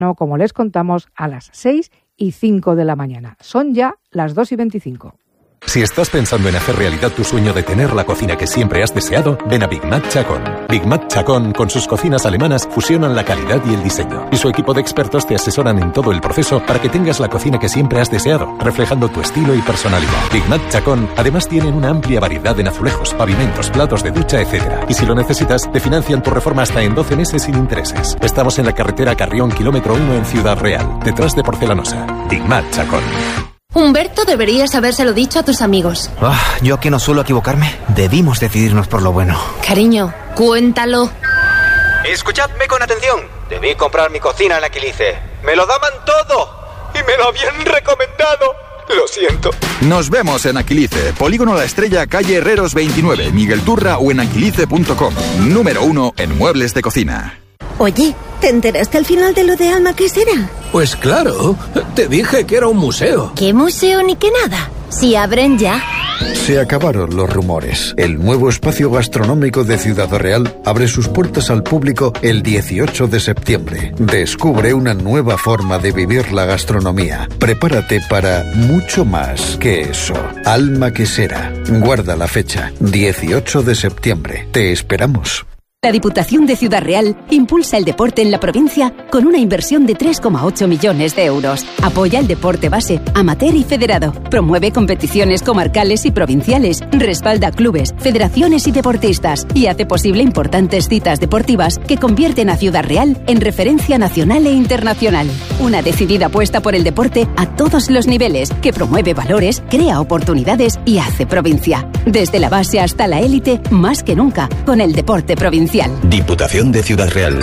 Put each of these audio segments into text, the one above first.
como les contamos, a las 6:05 de la mañana. Son ya las 2:25. Si estás pensando en hacer realidad tu sueño de tener la cocina que siempre has deseado, ven a Big Mac Chacón. Big Mac Chacón, con sus cocinas alemanas, fusionan la calidad y el diseño. Y su equipo de expertos te asesoran en todo el proceso para que tengas la cocina que siempre has deseado, reflejando tu estilo y personalidad. Big Mac Chacón, además tienen una amplia variedad en azulejos, pavimentos, platos de ducha, etc. Y si lo necesitas, te financian tu reforma hasta en 12 meses sin intereses. Estamos en la carretera Carrión, kilómetro 1 en Ciudad Real, detrás de Porcelanosa. Big Mac Chacón. Humberto, deberías habérselo dicho a tus amigos. Yo que no suelo equivocarme, debimos decidirnos por lo bueno. Cariño, cuéntalo. Escuchadme con atención. Debí comprar mi cocina en Aquilice. Me lo daban todo y me lo habían recomendado. Lo siento. Nos vemos en Aquilice, Polígono La Estrella, calle Herreros 29, Miguel Turra o en aquilice.com. Número 1 en muebles de cocina. Oye, ¿te enteraste al final de lo de Alma Quesera? Pues claro, te dije que era un museo. ¿Qué museo ni qué nada? Si abren ya. Se acabaron los rumores. El nuevo espacio gastronómico de Ciudad Real abre sus puertas al público el 18 de septiembre. Descubre una nueva forma de vivir la gastronomía. Prepárate para mucho más que eso. Alma Quesera. Guarda la fecha, 18 de septiembre. Te esperamos. La Diputación de Ciudad Real impulsa el deporte en la provincia con una inversión de 3,8 millones de euros. Apoya el deporte base, amateur y federado. Promueve competiciones comarcales y provinciales. Respalda clubes, federaciones y deportistas. Y hace posible importantes citas deportivas que convierten a Ciudad Real en referencia nacional e internacional. Una decidida apuesta por el deporte a todos los niveles, que promueve valores, crea oportunidades y hace provincia. Desde la base hasta la élite, más que nunca, con el deporte provincial. Diputación de Ciudad Real.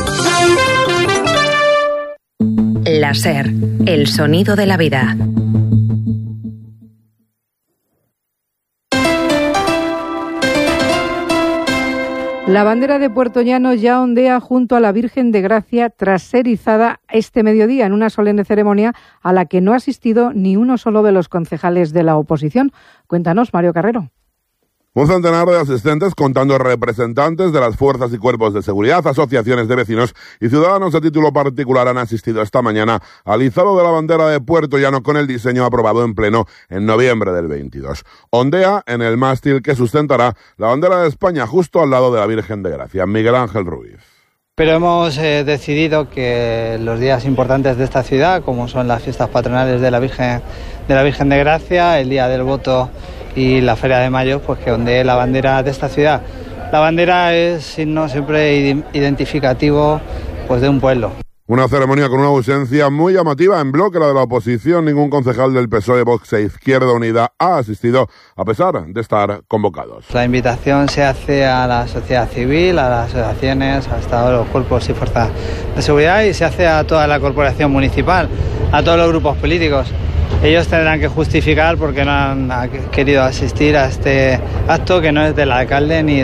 La SER, el sonido de la vida. La bandera de Puertollano ya ondea junto a la Virgen de Gracia tras ser izada este mediodía en una solemne ceremonia a la que no ha asistido ni uno solo de los concejales de la oposición. Cuéntanos, Mario Carrero. Un centenar de asistentes, contando representantes de las fuerzas y cuerpos de seguridad, asociaciones de vecinos y ciudadanos de título particular, han asistido esta mañana al izado de la bandera de Puertollano con el diseño aprobado en pleno en noviembre del 22. Ondea en el mástil que sustentará la bandera de España justo al lado de la Virgen de Gracia. Miguel Ángel Ruiz. Pero hemos decidido que los días importantes de esta ciudad, como son las fiestas patronales de la Virgen de Gracia, el Día del Voto y la Feria de Mayo, pues que ondee la bandera de esta ciudad. La bandera es signo siempre identificativo, pues, de un pueblo. Una ceremonia con una ausencia muy llamativa en bloque, la de la oposición. Ningún concejal del PSOE, Vox e Izquierda Unida ha asistido, a pesar de estar convocados. La invitación se hace a la sociedad civil, a las asociaciones, hasta los cuerpos y fuerzas de seguridad, y se hace a toda la corporación municipal, a todos los grupos políticos. Ellos tendrán que justificar por qué no han querido asistir a este acto, que no es del alcalde ni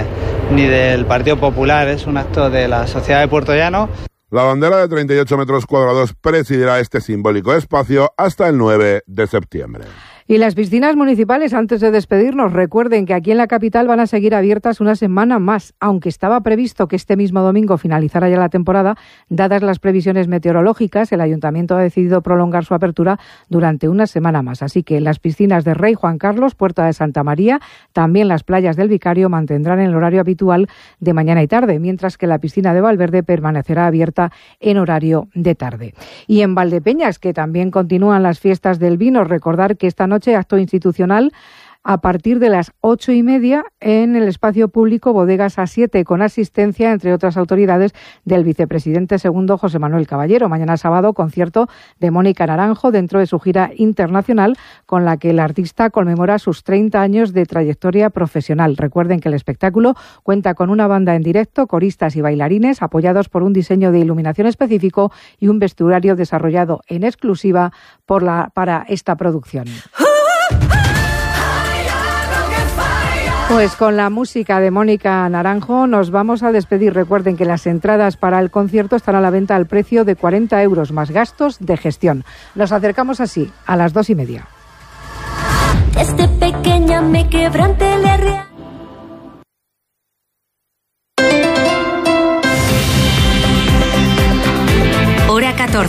del Partido Popular, es un acto de la sociedad de Puertollano. La bandera de 38 metros cuadrados presidirá este simbólico espacio hasta el 9 de septiembre. Y las piscinas municipales, antes de despedirnos, recuerden que aquí en la capital van a seguir abiertas una semana más, aunque estaba previsto que este mismo domingo finalizara ya la temporada. Dadas las previsiones meteorológicas, el Ayuntamiento ha decidido prolongar su apertura durante una semana más. Así que las piscinas de Rey Juan Carlos, Puerta de Santa María, también las playas del Vicario mantendrán el horario habitual de mañana y tarde, mientras que la piscina de Valverde permanecerá abierta en horario de tarde. Y en Valdepeñas, que también continúan las fiestas del vino, recordar que esta noche acto institucional a partir de las 8:30 en el espacio público Bodegas A7, con asistencia, entre otras autoridades, del vicepresidente segundo José Manuel Caballero. Mañana sábado, concierto de Mónica Naranjo dentro de su gira internacional, con la que el artista conmemora sus 30 años de trayectoria profesional. Recuerden que el espectáculo cuenta con una banda en directo, coristas y bailarines, apoyados por un diseño de iluminación específico y un vestuario desarrollado en exclusiva para esta producción. Pues con la música de Mónica Naranjo nos vamos a despedir. Recuerden que las entradas para el concierto están a la venta al precio de 40 euros más gastos de gestión. Nos acercamos así a las 2:30. Desde pequeña me quebranté la